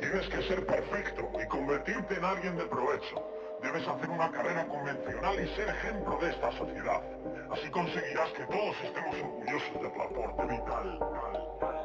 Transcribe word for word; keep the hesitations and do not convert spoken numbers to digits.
Tienes que ser perfecto y convertirte en alguien de provecho. Debes hacer una carrera convencional y ser ejemplo de esta sociedad. Así conseguirás que todos estemos orgullosos de tu aporte vital.